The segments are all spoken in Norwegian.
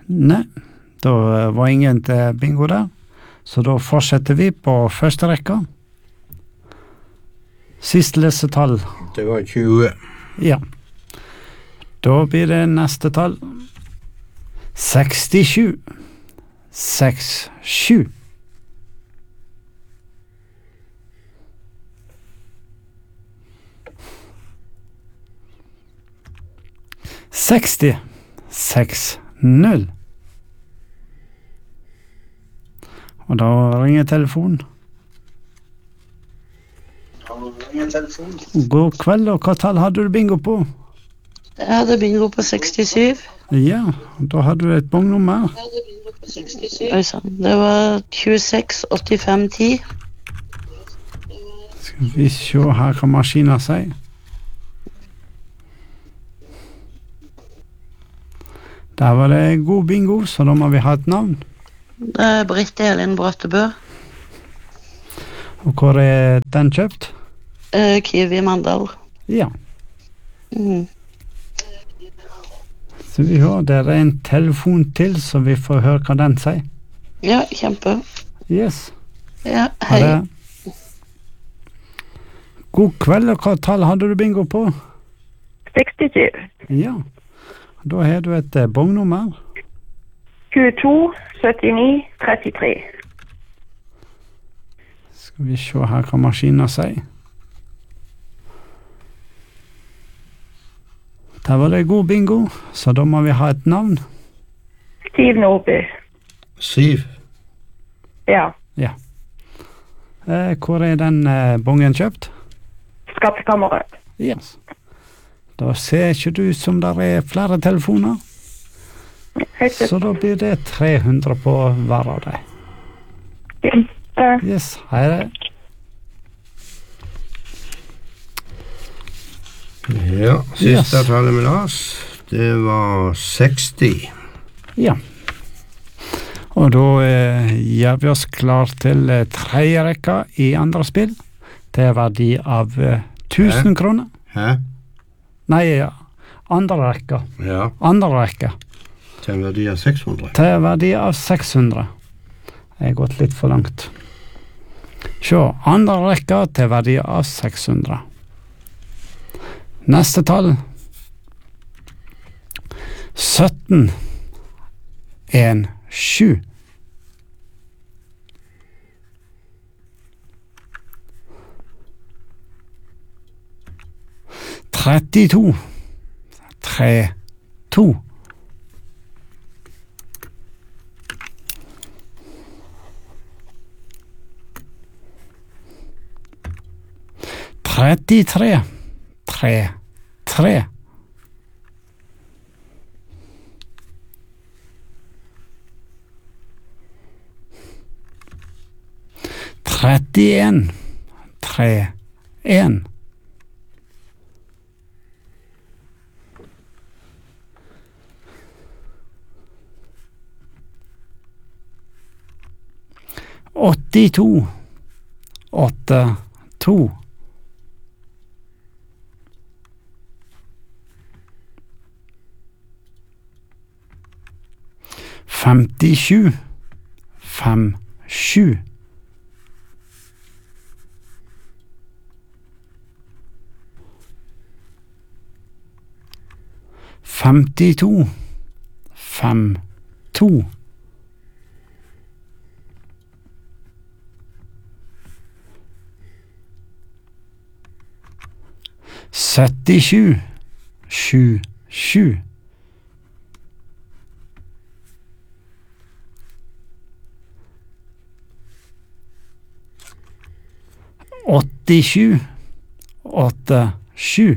Nei, da var ingen til bingo der. Så da fortsetter vi på første rekka. Siste lesetall. Det var 20. Ja. Da blir det neste tall. 67. 67. 60. 60. Og da ringer telefonen. God kveld, og hva tall hadde du bingo på? Jeg hadde bingo på 67. Ja, da hadde du et bongnummer. Oi sann. Det var 26, 85, 10. Skal vi se her hva maskinen sier. Der var det god bingo, så da må vi ha et navn. Det er Britt Elin Brattebø. Og hvor er den kjøpt? Kiwi Mandal. Ja. Mm. Så vi hører, det er en telefon til, så vi får høre hva den sier. Ja, kjempe. Yes. Ja, Ha hei. det. God kveld, og hva tall hadde du bingo på? 67. Ja. Da har du et bongnummer. 22, 79, 33. Skal vi se her hva maskinen sier. Der var det god bingo, så da må vi ha et navn. Siv Nordby. Siv. Ja. Ja. Hvor er den bongen kjøpt? Skattkammeret. Yes. Da ser ikke det ut som der er flere telefoner, Helt så da blir det 300 på hver av deg. Yes, hei det. Ja, siste Yes. tallet med Lars, det var 60. Ja. Og da gjør vi oss klar til tredje rekka i andre spill. Det er verdi av 1000 kroner. Hæ? Nei, andre rekka. Ja, Andre rekka. til en verdi av 600. Til verdi av 600. Jeg har gått litt for langt. Se, andre rekka til verdi av 600. Neste tall. 17. 1, 7. 32. 3, 2. 33. 3, 3. 31. 3, 1. 82. 8, 2. 57. 5, 7. 52. 5, 2. 77. 7, 7. 87. 8, 7.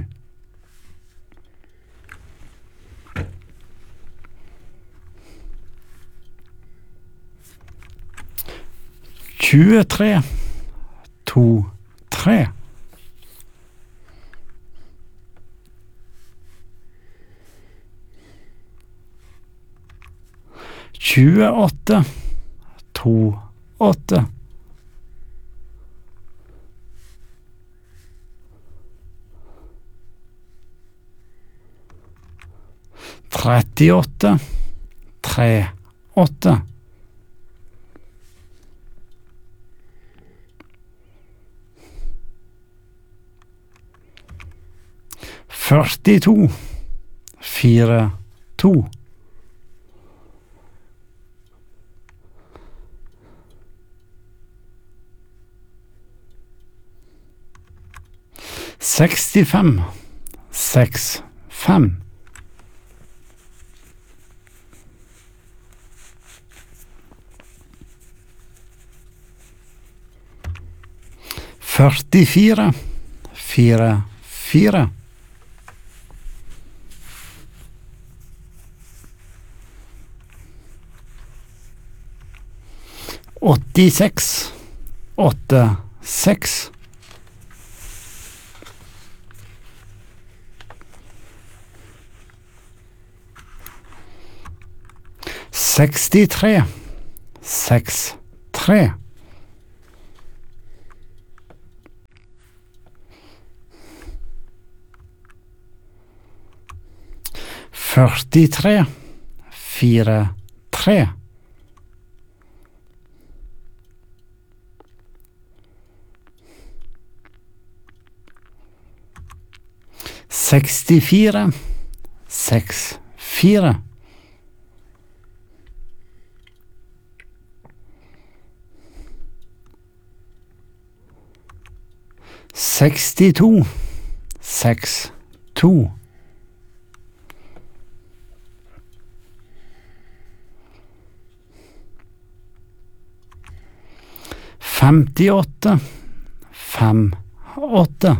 23. 2, 3. 28. 2, 8. 38. 8. 42, 4, 2. 65, 6, 5. 44, 4, 4. 86, 8, 6. 63, 6, 3. 43, 4, 3. 64, 6, 4. 62, 6, 2. 58, 5, 8.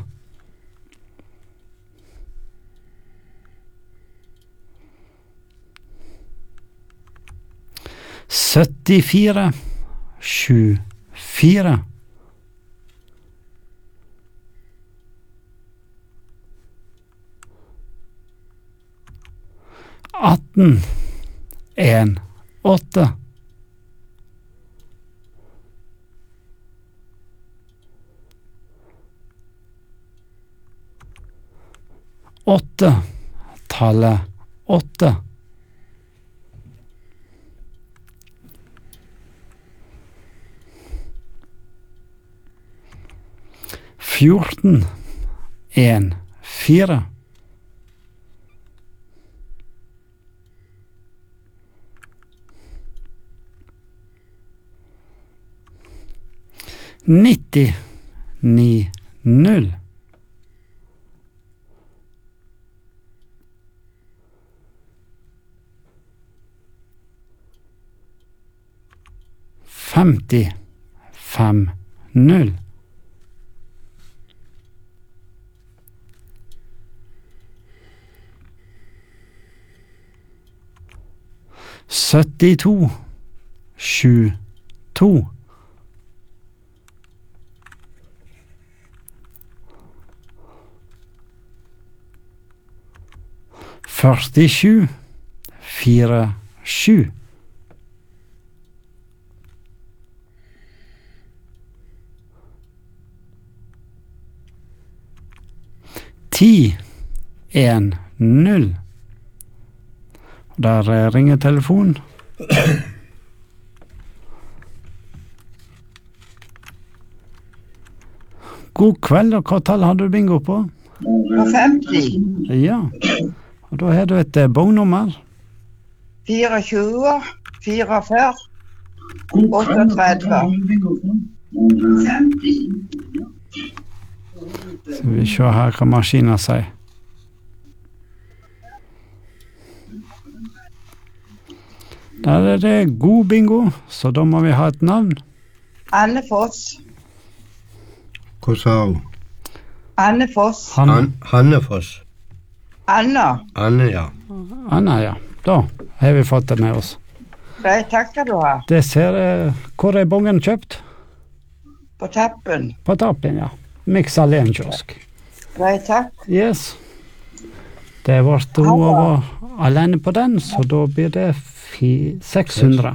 74, 7, 4. 18, 1, 8. 8, tallet 8. 14, 1, 4. 90, 9, 0. 50, 5, 0. 72, 7, 2. 47, 4, 7. 10, 1, 0. Der ringer telefonen. God kveld, og hva tall har du bingo på? På 50. Ja, og da har du et bongnummer. 24, 44, 38. Så vi ser her hva maskinen sier. Der er det god bingo, så da må vi ha et navn. Anne Foss. Hva sa hun? Anne Foss. Hannefoss. Anna. Anne, ja. Anna, ja. Da har vi fått det med oss. Greit, takk skal du ha. Det ser, hvor er bongen kjøpt? På tappen. På tappen, ja. Mix Alene-kiosk. Greit, takk. Yes. Det var hun var alene på den, så da blir det 600.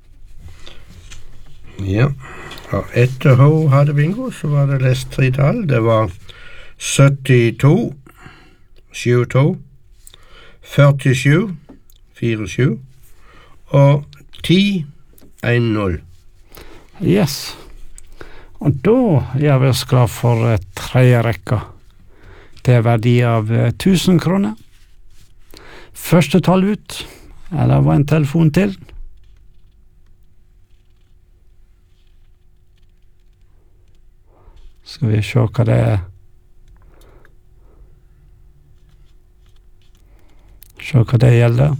Ja. Og etter hun hadde bingo, så var det lest 3 tall. Det var 72, 72, 47, 47 og 10-1-0. Yes. Og da gjør vi oss klar for tredje rekka. Til verdi av 1000 kroner. Første tall ut, eller var en telefon til? Skal vi se hva det er. Se hva det gjelder.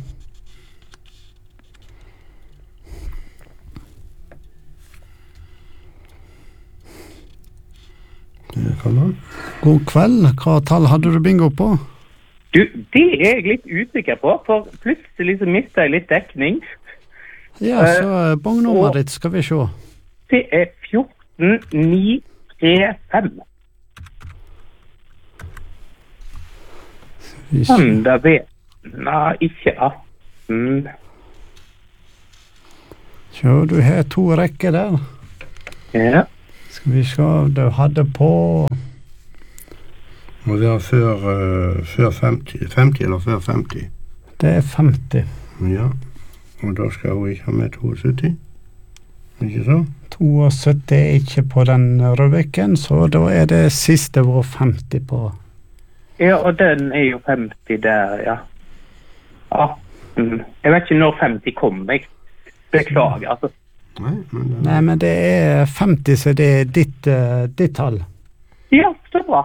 God kveld. Hva tall hadde du bingo på? Du, det er jeg litt usikker på, for plutselig så mistet jeg litt dekning. Ja, så bongnummeret ditt skal vi se. Det er 14935. Da vet nei, ikke 18. Så du har 2 rekker der. Ja. Skal vi se, du hadde på... Må være før 50 eller før 50. Det er 50. Ja, og da skal hun ikke ha med 72. Ikke så? 72 er ikke på den Rubiken, så da er det siste hvor 50 på. Ja, og den er jo 50 der, ja. 18. Jeg vet ikke når 50 kom, jeg beklager, altså. Nei, men det er 50, så det er ditt tall. Ja, så bra.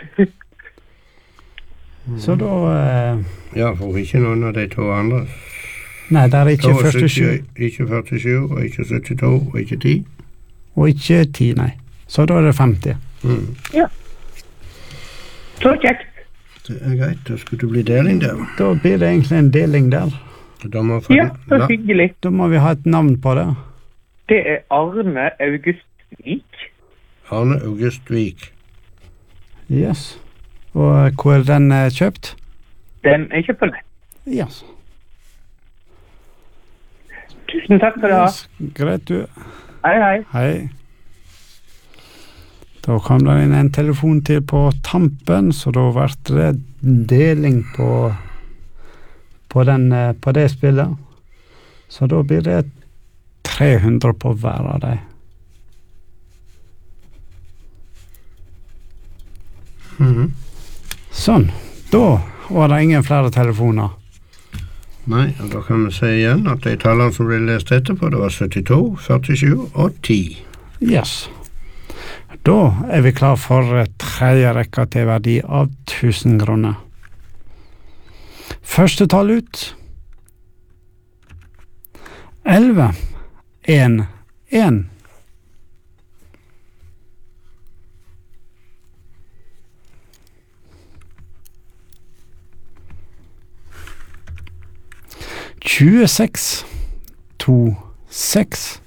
Så da... Ja, for ikke noen av de 2 andre. Nei, det er ikke 47. Ikke 47, og ikke 72, og ikke 10. Og ikke 10, nei. Så da er det 50. Ja. Så kjekt. Det er greit, da skulle det bli deling der. Da blir det egentlig en deling der. Ja, så hyggelig. Da må vi ha et navn på det. Det er Arne Augustvik. Arne Augustvik. Yes. Og hvor er den kjøpt? Den er kjøpt på nett. Yes. Tusen takk for det. Yes. Greit du. Hei, hei. Hei. Da kom det inn en telefon til på tampen, så da ble det deling på det spillet. Så da blir det 300 på hver av dem. Sånn. Da var det ingen flere telefoner. Nei, og da kan vi si igjen at de tallene som ble lest etterpå, det var 72, 47 og 10. Yes. Da er vi klar for tredje rekka til verdi av 1000 kroner. Første tall ut. 11, 1, 1. «26, 2, 6.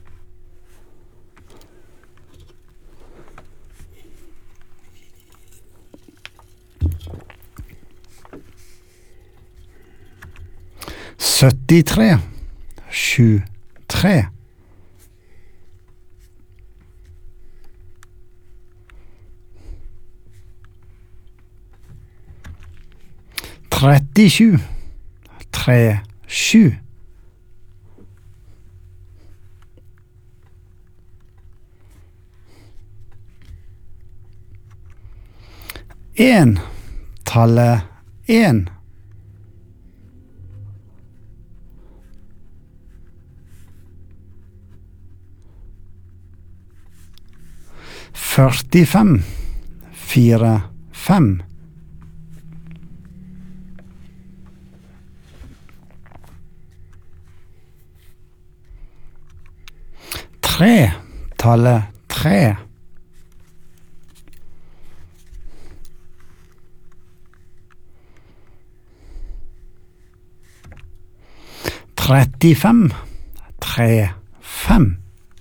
73, 7, 3. 37, 3, 7. 1, tallet 1. 45, 4, 5. 3, tallet 3. 35, 3, 5.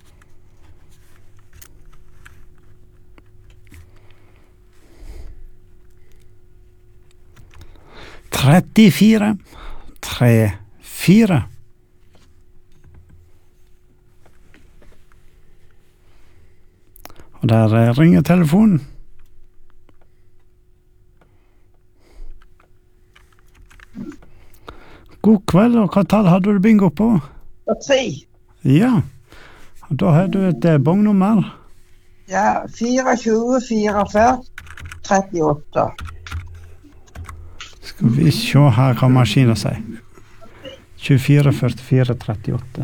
34, 3, 4. 'Og der ringer telefonen. God kveld, og hva tall hadde du bingo på? Og 3. Ja, da har du et bongnummer. Ja, 24, 44, 38. Skal vi se her hva maskinen sier. 24, 44, 38.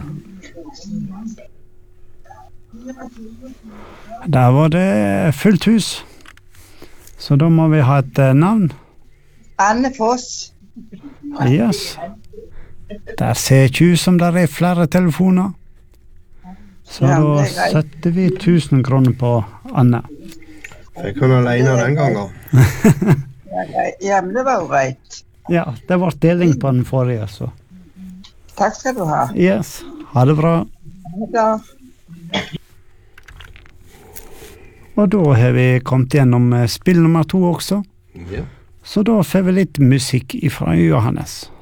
Der var det fullt hus. Så da må vi ha et navn. Anne Foss. Yes. Der ser ikke ut som der er flere telefoner. Så Ja, da det er greit. setter vi 1000 kroner på Anne. Fikk hun alene den gangen. Ja, men det var jo greit. Ja, det var deling på den forrige, så. Takk skal du ha. Yes, ha det bra. Da. Og da har vi kommet gjennom spill nummer 2 også. Ja. Så da får vi litt musikk ifra Johannes.